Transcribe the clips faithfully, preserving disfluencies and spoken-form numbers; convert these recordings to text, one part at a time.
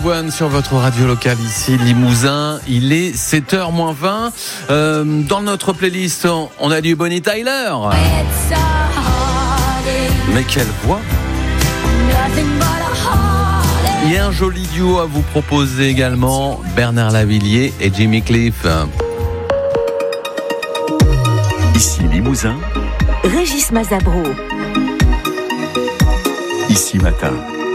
One sur votre radio locale ici Limousin, il est sept heures moins vingt. Euh, dans notre playlist, on a du Bonnie Tyler. Mais quelle voix! Il y a un joli duo à vous proposer également, Bernard Lavilliers et Jimmy Cliff. Ici Limousin, Régis Mazabro. Ici Matin.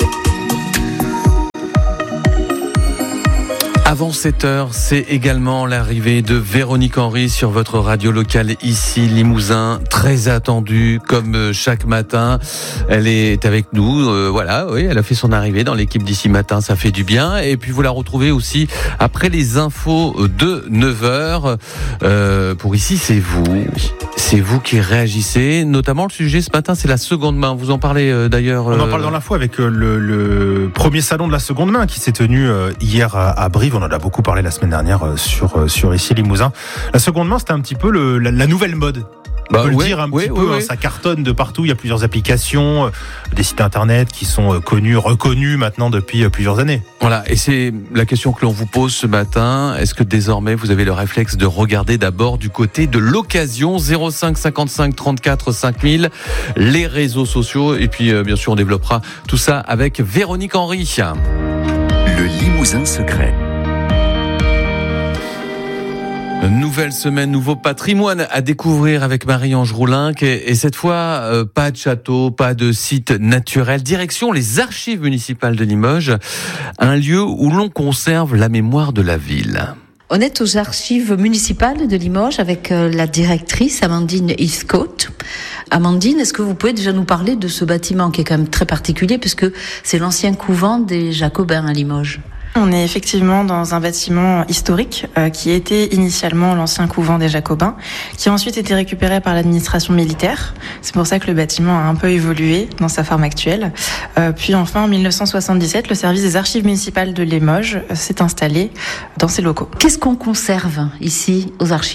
Avant sept heures, c'est également l'arrivée de Véronique Henry sur votre radio locale ici Limousin, très attendue comme chaque matin. Elle est avec nous, euh, voilà, oui, elle a fait son arrivée dans l'équipe d'ici Matin, ça fait du bien. Et puis vous la retrouvez aussi après les infos de neuf heures. Euh, pour ici, c'est vous, c'est vous qui réagissez. Notamment le sujet ce matin, c'est la seconde main. Vous en parlez euh, d'ailleurs. On en parle dans l'info avec euh, le, le premier salon de la seconde main qui s'est tenu euh, hier à, à Brive. On en a beaucoup parlé la semaine dernière sur, sur ici Limousin. La seconde main, c'était un petit peu le, la, la nouvelle mode. On bah, peut ouais, le dire un ouais, petit ouais, peu, ouais. hein, ça cartonne de partout. Il y a plusieurs applications, euh, des sites internet qui sont connus, reconnus maintenant depuis euh, plusieurs années. Voilà, et c'est la question que l'on vous pose ce matin. Est-ce que désormais vous avez le réflexe de regarder d'abord du côté de l'occasion? Zéro cinq cinquante-cinq trente-quatre cinq mille, les réseaux sociaux, et puis euh, bien sûr on développera tout ça avec Véronique Henry. Le Limousin secret. Nouvelle semaine, nouveau patrimoine à découvrir avec Marie-Ange Roulinck. Et, et cette fois, euh, pas de château, pas de site naturel. Direction les archives municipales de Limoges, un lieu où l'on conserve la mémoire de la ville. On est aux archives municipales de Limoges avec la directrice Amandine Heathcote. Amandine, est-ce que vous pouvez déjà nous parler de ce bâtiment qui est quand même très particulier puisque c'est l'ancien couvent des Jacobins à Limoges? On est effectivement dans un bâtiment historique euh, qui était initialement l'ancien couvent des Jacobins, qui a ensuite été récupéré par l'administration militaire. C'est pour ça que le bâtiment a un peu évolué dans sa forme actuelle. Euh, puis enfin, en dix-neuf cent soixante-dix-sept, le service des archives municipales de Limoges euh, s'est installé dans ces locaux. Qu'est-ce qu'on conserve ici aux archives ?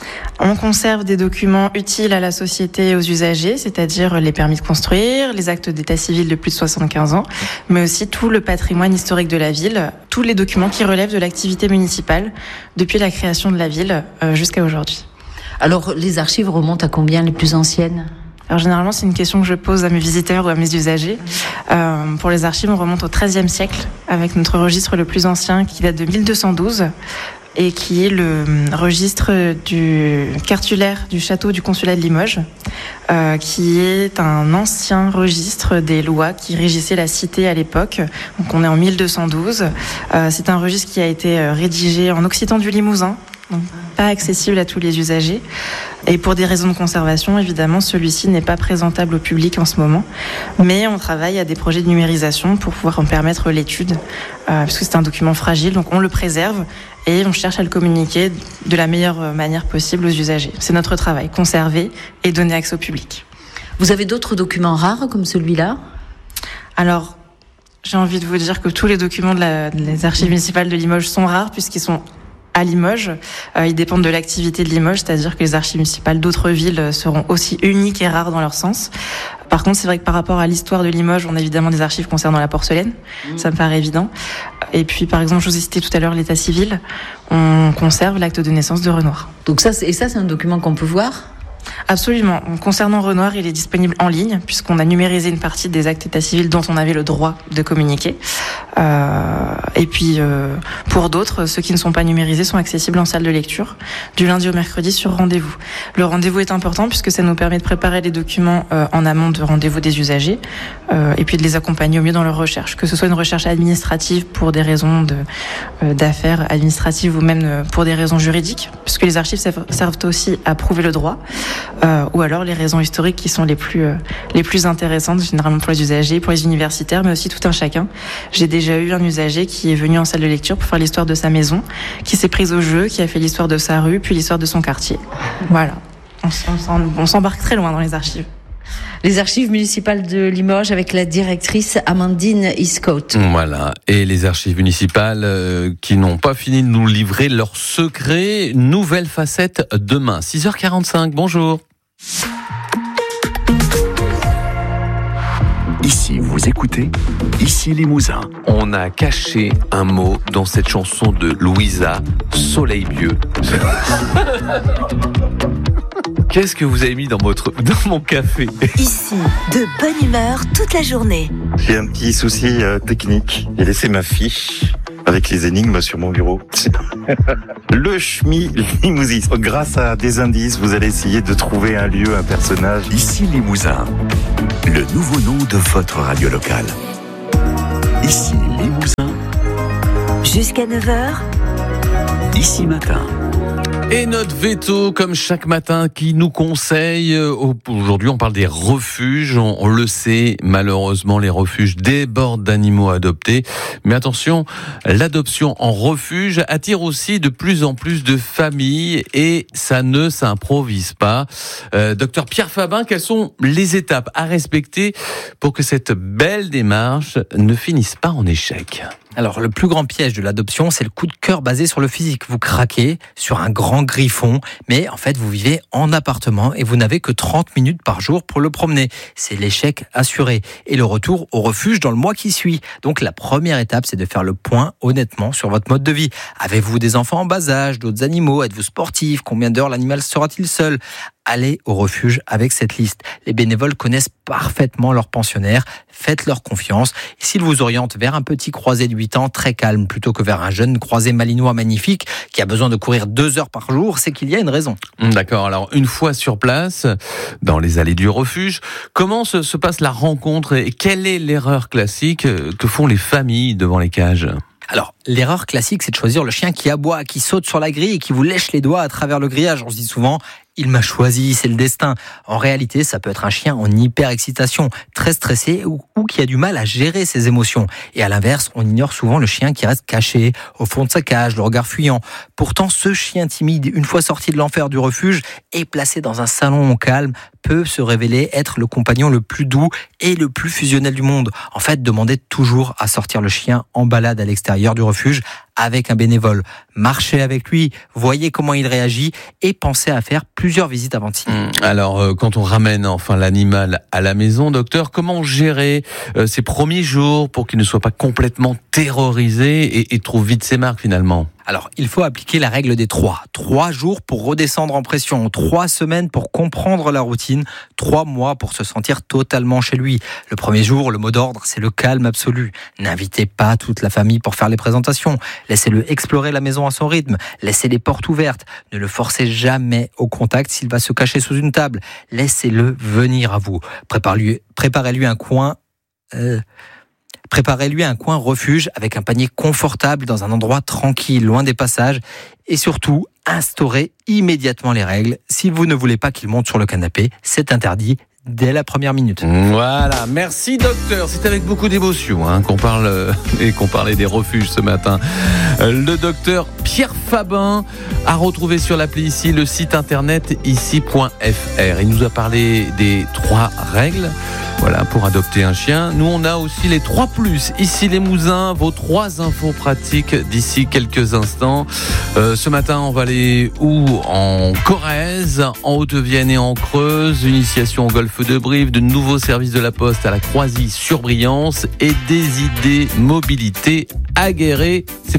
On conserve des documents utiles à la société et aux usagers, c'est-à-dire les permis de construire, les actes d'état civil de plus de soixante-quinze ans, mais aussi tout le patrimoine historique de la ville, tous les documents qui relèvent de l'activité municipale depuis la création de la ville euh, jusqu'à aujourd'hui. Alors, les archives remontent à combien les plus anciennes ? Alors généralement, c'est une question que je pose à mes visiteurs ou à mes usagers. Euh, pour les archives, on remonte au treizième siècle avec notre registre le plus ancien qui date de mille deux cent douze. Et qui est le registre du cartulaire du château du consulat de Limoges, euh, qui est un ancien registre des lois qui régissaient la cité à l'époque. Donc on est en mille deux cent douze. Euh, c'est un registre qui a été rédigé en occitan du Limousin, donc pas accessible à tous les usagers. Et pour des raisons de conservation, évidemment, celui-ci n'est pas présentable au public en ce moment. Mais on travaille à des projets de numérisation pour pouvoir en permettre l'étude, euh, puisque c'est un document fragile, donc on le préserve et on cherche à le communiquer de la meilleure manière possible aux usagers. C'est notre travail, conserver et donner accès au public. Vous avez d'autres documents rares comme celui-là ? Alors, j'ai envie de vous dire que tous les documents de la, des archives municipales de Limoges sont rares puisqu'ils sont à Limoges. Euh, ils dépendent de l'activité de Limoges, c'est-à-dire que les archives municipales d'autres villes seront aussi uniques et rares dans leur sens. Par contre, c'est vrai que par rapport à l'histoire de Limoges, on a évidemment des archives concernant la porcelaine. Mmh. Ça me paraît évident. Et puis, par exemple, je vous ai cité tout à l'heure l'état civil. On conserve l'acte de naissance de Renoir. Donc ça, c'est, et ça, c'est un document qu'on peut voir ? Absolument. Concernant Renoir, il est disponible en ligne puisqu'on a numérisé une partie des actes d'état civil dont on avait le droit de communiquer. Euh, et puis, euh, pour d'autres, ceux qui ne sont pas numérisés sont accessibles en salle de lecture du lundi au mercredi sur rendez-vous. Le rendez-vous est important puisque ça nous permet de préparer les documents euh, en amont de rendez-vous des usagers euh, et puis de les accompagner au mieux dans leur recherche, que ce soit une recherche administrative pour des raisons de, euh, d'affaires administratives ou même pour des raisons juridiques, puisque les archives servent aussi à prouver le droit. Euh, ou alors les raisons historiques qui sont les plus euh, les plus intéressantes généralement pour les usagers, pour les universitaires, mais aussi tout un chacun. J'ai déjà eu un usager qui est venu en salle de lecture pour faire l'histoire de sa maison, qui s'est prise au jeu, qui a fait l'histoire de sa rue, puis l'histoire de son quartier. Voilà, on, on, on s'embarque très loin dans les archives. Les archives municipales de Limoges avec la directrice Amandine Heathcote. Voilà, et les archives municipales euh, qui n'ont pas fini de nous livrer leurs secrets. Nouvelle facette demain, six heures quarante-cinq, bonjour. Ici, vous écoutez Ici Limousin. On a caché un mot dans cette chanson de Louisa, Soleil Vieux. Qu'est-ce que vous avez mis dans votre dans mon café? Ici, de bonne humeur toute la journée. J'ai un petit souci euh, technique. J'ai laissé ma fiche avec les énigmes sur mon bureau. Le Schmi Limousis. Grâce à des indices, vous allez essayer de trouver un lieu, un personnage. Ici Limousin, le nouveau nom de votre radio locale. Ici Limousin, Jusqu'à neuf heures, Ici Matin. Et notre veto, comme chaque matin, qui nous conseille, aujourd'hui on parle des refuges, on, on le sait, malheureusement les refuges débordent d'animaux adoptés, mais attention, l'adoption en refuge attire aussi de plus en plus de familles et ça ne s'improvise pas. Euh, docteur Pierre Fabin, quelles sont les étapes à respecter pour que cette belle démarche ne finisse pas en échec ? Alors, le plus grand piège de l'adoption, c'est le coup de cœur basé sur le physique. Vous craquez sur un grand griffon, mais en fait, vous vivez en appartement et vous n'avez que trente minutes par jour pour le promener. C'est l'échec assuré. Et le retour au refuge dans le mois qui suit. Donc, la première étape, c'est de faire le point honnêtement sur votre mode de vie. Avez-vous des enfants en bas âge, d'autres animaux? Êtes-vous sportif? Combien d'heures l'animal sera-t-il seul? Allez au refuge avec cette liste. Les bénévoles connaissent parfaitement leurs pensionnaires. Faites-leur confiance. Et s'ils vous orientent vers un petit croisé de huit ans très calme plutôt que vers un jeune croisé malinois magnifique qui a besoin de courir deux heures par jour, c'est qu'il y a une raison. D'accord. Alors, une fois sur place, dans les allées du refuge, comment se, se passe la rencontre et quelle est l'erreur classique que font les familles devant les cages ? Alors, l'erreur classique, c'est de choisir le chien qui aboie, qui saute sur la grille et qui vous lèche les doigts à travers le grillage. On se dit souvent, il m'a choisi, c'est le destin. En réalité, ça peut être un chien en hyper-excitation, très stressé ou, ou qui a du mal à gérer ses émotions. Et à l'inverse, on ignore souvent le chien qui reste caché au fond de sa cage, le regard fuyant. Pourtant, ce chien timide, une fois sorti de l'enfer du refuge et placé dans un salon calme, peut se révéler être le compagnon le plus doux et le plus fusionnel du monde. En fait, demandez toujours à sortir le chien en balade à l'extérieur du refuge avec un bénévole. Marchez avec lui, voyez comment il réagit et pensez à faire plusieurs visites avant de signer. Alors, euh, quand on ramène enfin l'animal à la maison, docteur, comment gérer euh, ces premiers jours pour qu'il ne soit pas complètement terrorisé et, et trouve vite ses marques finalement ? Alors, il faut appliquer la règle des trois. Trois jours pour redescendre en pression, trois semaines pour comprendre la routine, trois mois pour se sentir totalement chez lui. Le premier jour, le mot d'ordre, c'est le calme absolu. N'invitez pas toute la famille pour faire les présentations. Laissez-le explorer la maison à son rythme. Laissez les portes ouvertes. Ne le forcez jamais au contact s'il va se cacher sous une table. Laissez-le venir à vous. Préparez-lui, préparez-lui un coin... Euh Préparez-lui un coin refuge avec un panier confortable dans un endroit tranquille, loin des passages. Et surtout, instaurez immédiatement les règles. Si vous ne voulez pas qu'il monte sur le canapé, c'est interdit dès la première minute. Voilà, merci docteur. C'est avec beaucoup d'émotion hein, qu'on parle euh, et qu'on parlait des refuges ce matin. Euh, le docteur Pierre Fabin a retrouvé sur l'appli ici le site internet ici point f r. Il nous a parlé des trois règles. Voilà, pour adopter un chien. Nous, on a aussi les trois plus. Ici les Mousins, vos trois infos pratiques d'ici quelques instants. Euh, ce matin, on va aller où ? En Corrèze, en Haute-Vienne et en Creuse. Initiation au golfe de Brive, de nouveaux services de la Poste à la Croisille-sur-Briance et des idées mobilité aguerrées. C'est